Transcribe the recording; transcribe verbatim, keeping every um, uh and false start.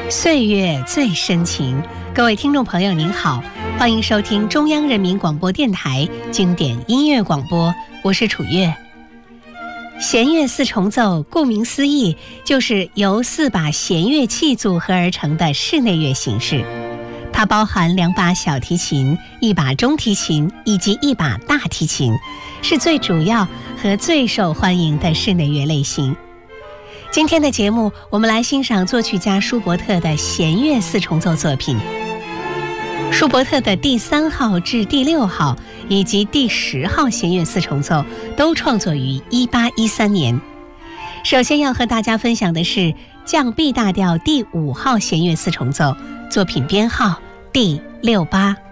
岁月最深情，各位听众朋友您好，欢迎收听中央人民广播电台经典音乐广播，我是楚月。弦乐四重奏顾名思义，就是由四把弦乐器组合而成的室内乐形式，它包含两把小提琴、一把中提琴以及一把大提琴，是最主要和最受欢迎的室内乐类型。今天的节目，我们来欣赏作曲家舒伯特的弦乐四重奏作品。舒伯特的第三号至第六号以及第十号弦乐四重奏都创作于一八一三年。首先要和大家分享的是降 B 大调第五号弦乐四重奏，作品编号第六八。